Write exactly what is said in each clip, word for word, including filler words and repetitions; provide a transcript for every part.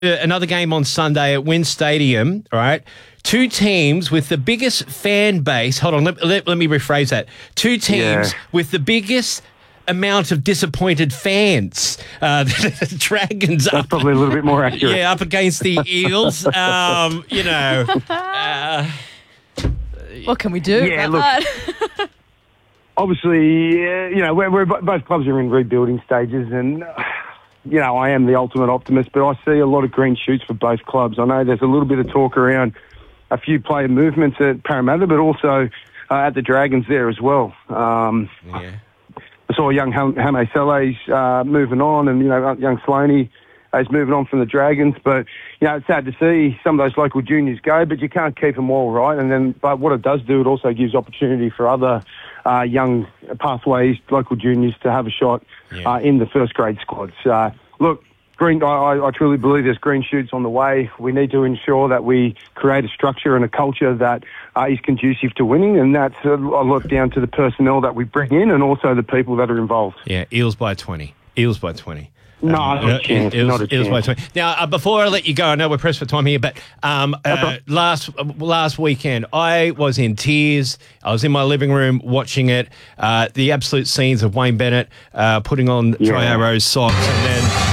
another game on Sunday at Wynn Stadium, all right? Two teams with the biggest fan base. Hold on, let, let, let me rephrase that. Two teams Yeah. with the biggest amount of disappointed fans. Uh, the Dragons That's up, probably a little bit more accurate. yeah, up against the Eels. Um, you know, uh, What can we do Yeah, about look- that? Obviously, uh, you know, we're, we're bo- both clubs are in rebuilding stages, and uh, you know, I am the ultimate optimist, but I see a lot of green shoots for both clubs. I know there's a little bit of talk around a few player movements at Parramatta, but also uh, at the Dragons there as well. Um, yeah. I saw young Ham- Hame Saleh's uh, moving on, and you know, young Sloaney is moving on from the Dragons. But you know, it's sad to see some of those local juniors go, but you can't keep them all, right? And then, but what it does do, it also gives opportunity for other uh, young pathways, local juniors, to have a shot Yeah. uh, in the first grade squads. Uh, look. Green, I, I truly believe there's green shoots on the way. We need to ensure that we create a structure and a culture that uh, is conducive to winning, and that's a, a lot down to the personnel that we bring in and also the people that are involved. Yeah, Eels by twenty. Eels by twenty. No, Um, not a uh, chance. Eels, Not a Eels by chance. twenty. Now, uh, before I let you go, I know we're pressed for time here, but um, uh, last uh, last weekend I was in tears. I was in my living room watching it. Uh, the absolute scenes of Wayne Bennett uh, putting on Yeah. Troy Arrow's socks, and then.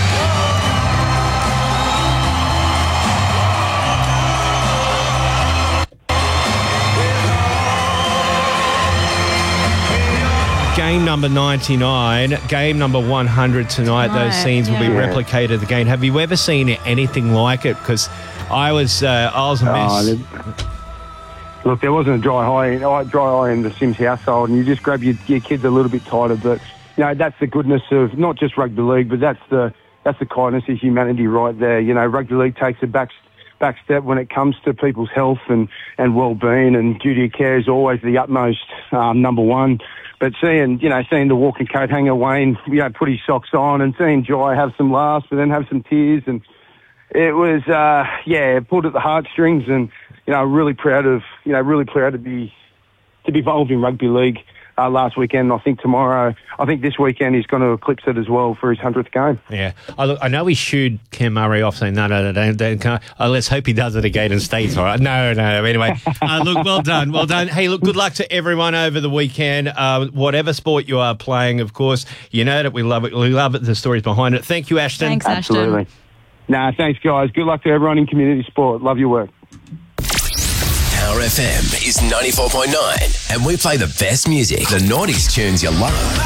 Game number ninety-nine, game number one hundred tonight. Those Right, scenes will be yeah. replicated again. Have you ever seen anything like it? Because I was, uh, I was a mess. Oh, there- look, there wasn't a dry eye, dry eye in the Sims household, and you just grab your, your kids a little bit tighter. But you know, that's the goodness of not just rugby league, but that's the that's the kindness of humanity right there. You know, rugby league takes a back back step when it comes to people's health and and well-being, and duty of care is always the utmost um, number one. But seeing, you know, seeing the walking coat hanger Wayne, you know, put his socks on, and seeing Jai have some laughs, but then have some tears, and it was, uh, yeah, it pulled at the heartstrings, and you know, really proud of, you know, really proud to be to be involved in rugby league uh, last weekend. I think tomorrow, I think this weekend he's going to eclipse it as well for his hundredth game. Yeah, I, look, I know he shooed Cam Murray off saying, no, no, no, don't, don't, can't. Uh, let's hope he does it again and stays all right. No, no, anyway. Uh, look, well done, well done. Hey, look, good luck to everyone over the weekend. Uh, whatever sport you are playing, of course, you know that we love it. We love it, the stories behind it. Thank you, Ashton. Thanks, Ashton. Absolutely. Nah, thanks, guys. Good luck to everyone in community sport. Love your work. Power F M is ninety-four point nine, and we play the best music, the noughties tunes you love.